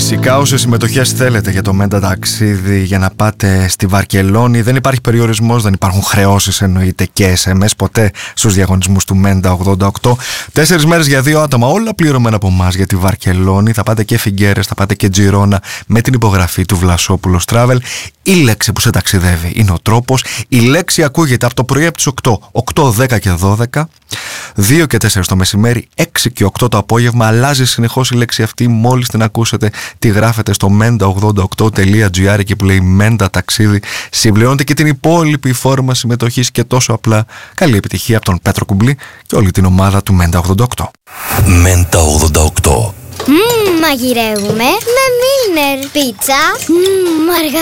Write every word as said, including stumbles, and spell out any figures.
Φυσικά όσες συμμετοχές θέλετε για το Μέντα ταξίδι για να πάτε στη Βαρκελόνη. Δεν υπάρχει περιορισμός, δεν υπάρχουν χρεώσεις εννοείται και ες εμ ες ποτέ στους διαγωνισμούς του Μέντα ογδόντα οκτώ. Τέσσερις μέρες για δύο άτομα, όλα πληρωμένα από εμάς για τη Βαρκελόνη. Θα πάτε και Φιγκέρες, θα πάτε και Τζιρόνα με την υπογραφή του Βλασόπουλος Travel. Η λέξη που σε ταξιδεύει είναι ο τρόπος. Η λέξη ακούγεται από το πρωί από τις οκτώ, οκτώ, δέκα και δώδεκα, δύο και τέσσερα το μεσημέρι, έξι και οκτώ το απόγευμα. Αλλάζει συνεχώς η λέξη αυτή. Μόλις την ακούσετε, τη γράφετε στο μέντα ογδόντα οκτώ τελεία τζι άρ εκεί που λέει Μέντα ταξίδι. Συμπληρώνετε και την υπόλοιπη φόρμα συμμετοχής και τόσο απλά. Καλή επιτυχία από τον Πέτρο Κουμπλή και όλη την ομάδα του Μέντα ογδόντα οκτώ. Μέντα ογδόντα οκτώ. Μμμ, μαγειρεύουμε με Μίλνερ. Πίτσα, μμμ,